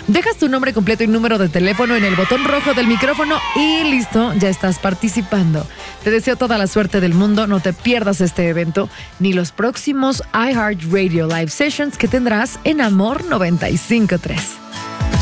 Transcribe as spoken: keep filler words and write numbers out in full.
Dejas tu nombre completo y número de teléfono en el botón rojo del micrófono y listo, ya estás participando. Te deseo toda la suerte del mundo, no te pierdas este evento ni los próximos iHeartRadio Live Sessions que tendrás en Amor noventa y cinco punto tres.